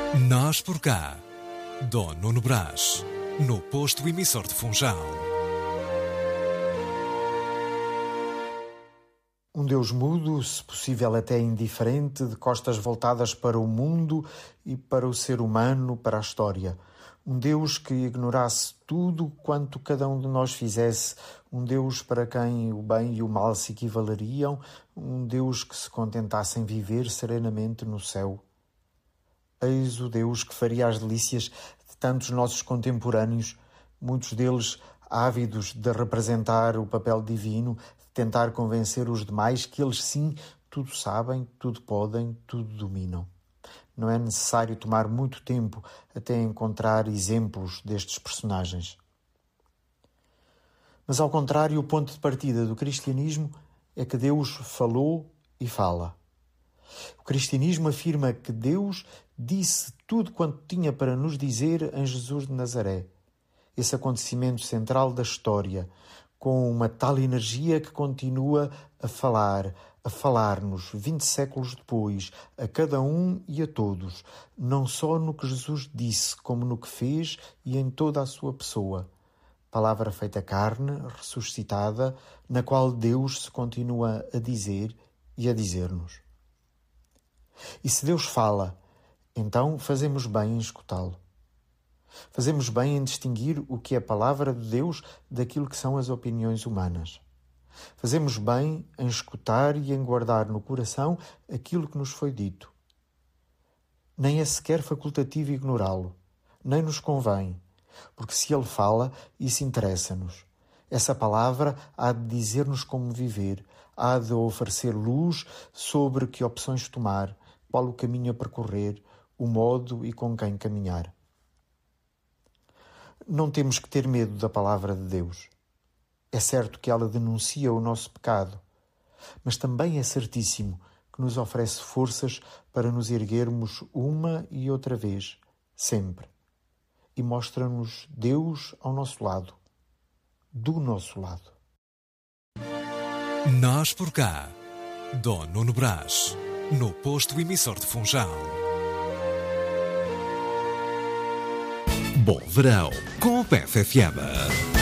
Nós por cá, Dom Nuno Brás, no posto emissor de Funchal. Um Deus mudo, se possível até indiferente, de costas voltadas para o mundo e para o ser humano, para a história. Um Deus que ignorasse tudo quanto cada um de nós fizesse. Um Deus para quem o bem e o mal se equivaleriam. Um Deus que se contentasse em viver serenamente no céu. Eis o Deus que faria as delícias de tantos nossos contemporâneos, muitos deles ávidos de representar o papel divino, de tentar convencer os demais que eles sim tudo sabem, tudo podem, tudo dominam. Não é necessário tomar muito tempo até encontrar exemplos destes personagens. Mas, ao contrário, o ponto de partida do cristianismo é que Deus falou e fala. O cristianismo afirma que Deus disse tudo quanto tinha para nos dizer em Jesus de Nazaré. Esse acontecimento central da história, com uma tal energia que continua a falar-nos 20 séculos depois, a cada um e a todos, não só no que Jesus disse, como no que fez e em toda a sua pessoa. Palavra feita carne, ressuscitada, na qual Deus se continua a dizer e a dizer-nos. E se Deus fala, então fazemos bem em escutá-lo. Fazemos bem em distinguir o que é a palavra de Deus daquilo que são as opiniões humanas. Fazemos bem em escutar e em guardar no coração aquilo que nos foi dito. Nem é sequer facultativo ignorá-lo, nem nos convém, porque se ele fala, isso interessa-nos. Essa palavra há de dizer-nos como viver, há de oferecer luz sobre que opções tomar, qual o caminho a percorrer, o modo e com quem caminhar. Não temos que ter medo da palavra de Deus. É certo que ela denuncia o nosso pecado, mas também é certíssimo que nos oferece forças para nos erguermos uma e outra vez, sempre. E mostra-nos Deus ao nosso lado, do nosso lado. Nós por cá, Dom Nuno Brás, no posto emissor de Funchal. Bom verão com o PFFM.